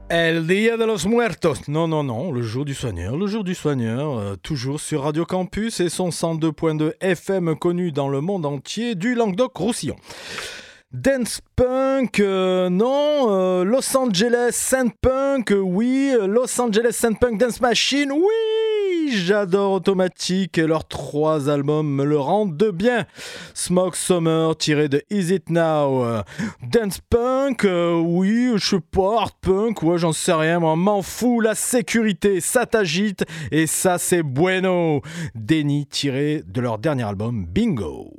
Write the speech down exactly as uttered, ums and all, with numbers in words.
El Día de los Muertos. Non, non, non, le jour du soigneur, le jour du soigneur, euh, toujours sur Radio Campus et son cent deux point deux F M connu dans le monde entier du Languedoc-Roussillon. Dance Punk, euh, non. Euh, Los Angeles Sand Punk, euh, oui. Los Angeles Sand Punk Dance Machine, oui. J'adore Automatic et leurs trois albums me le rendent de bien. Smoke Summer tiré de Is It Now. Euh, Dance Punk, euh, oui, je sais pas. Art Punk, ouais, j'en sais rien, moi, m'en fous. La sécurité, ça t'agite et ça c'est bueno. Denny tiré de leur dernier album Bingo.